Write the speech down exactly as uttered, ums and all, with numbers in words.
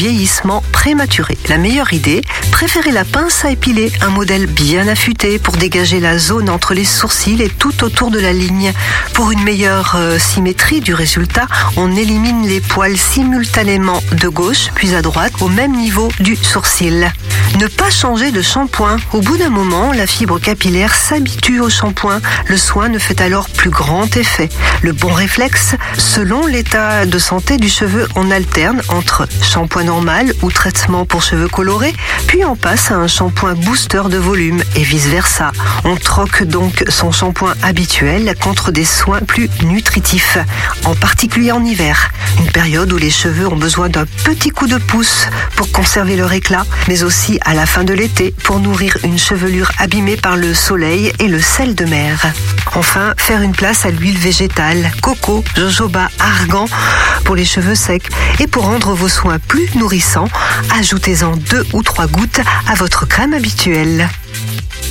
vieillissement prématuré. La meilleure idée, préférez la pince à épiler, un modèle bien affûté pour dégager la zone entre les sourcils et tout autour de la ligne. Pour une meilleure euh, symétrie du résultat, on élimine les poils simultanément de gauche puis à droite au même niveau du sourcil. Ne pas changer de shampoing. Au bout d'un moment, la fibre capillaire s'habitue au shampoing. Le soin ne fait alors plus grand effet. Le bon réflexe, selon l'état de santé du cheveu, on alterne entre shampoing normal ou traitement pour cheveux colorés, puis on passe à un shampoing booster de volume et vice-versa. On troque donc son shampoing habituel contre des soins plus nutritifs, en particulier en hiver, une période où les cheveux ont besoin d'un petit coup de pouce pour conserver leur éclat, mais aussi à la fin de l'été pour nourrir une chevelure abîmée par le soleil et le sel de mer. Enfin, faire une place à l'huile végétale, coco, jojoba, argan pour les cheveux secs. Et pour rendre vos soins plus nourrissants, ajoutez-en deux ou trois gouttes à votre crème habituelle.